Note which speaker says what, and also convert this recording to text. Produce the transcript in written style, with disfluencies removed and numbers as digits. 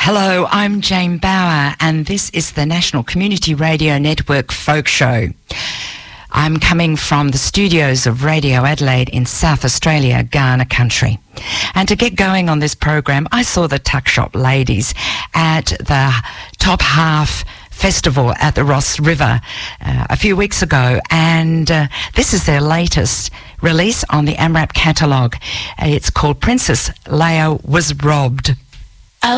Speaker 1: Hello, I'm Jane Bauer, and this is the National Community Radio Network Folk Show. I'm coming from the studios of Radio Adelaide in South Australia, Kaurna country. And to get going on this program, I saw the Tuck Shop ladies at the Top Half Festival at the Ross River a few weeks ago, and this is their latest release on the AMRAP catalogue. It's called Princess Leia Was Robbed.